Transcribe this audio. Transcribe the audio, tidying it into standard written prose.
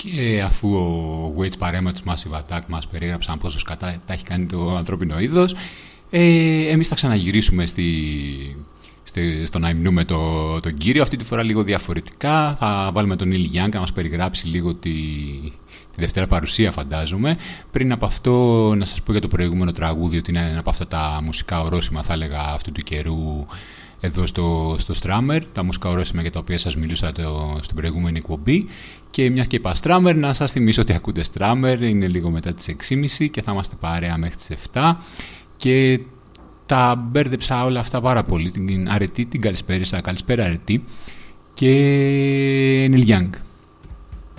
Και αφού ο Waits παρέμα τους Massive Attack μας περιέγραψαν πόσο σκατά τα έχει κάνει το ανθρώπινο είδος, εμείς θα ξαναγυρίσουμε στο να υμνούμε τον κύριο, αυτή τη φορά λίγο διαφορετικά. Θα βάλουμε τον Neil Young να μας περιγράψει λίγο τη δεύτερη παρουσία, φαντάζομαι. Πριν από αυτό να σας πω για το προηγούμενο τραγούδι ότι είναι ένα από αυτά τα μουσικά ορόσημα, θα έλεγα, αυτού του καιρού εδώ στο Strammer, τα μουσικά ορόσημα για τα οποία σας μιλούσα στην προηγούμενη εκπομπή. Και μιας και είπα Strammer, να σας θυμίσω ότι ακούτε Strammer, είναι λίγο μετά τις 6.30 και θα είμαστε παρέα μέχρι τις 7. Και τα μπέρδεψα όλα αυτά πάρα πολύ. Την Αρετή, την καλησπέρισα. Καλησπέρα Αρετή. Και Neil Young.